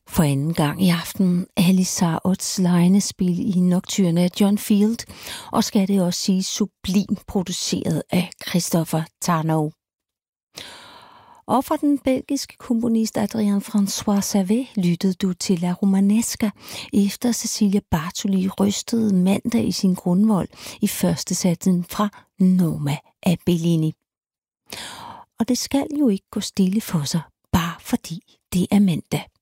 For anden gang i aften Alice Ots legnespil i Nocturne af John Field, og skal det også sige sublim produceret af Christopher Tarnow. Og fra den belgiske komponist Adrien François Servet lyttede du til La Romanesca, efter Cecilia Bartoli rystede mandag i sin grundvold i første satsen fra Noma af Bellini. Og det skal jo ikke gå stille for sig, bare fordi det er mandag.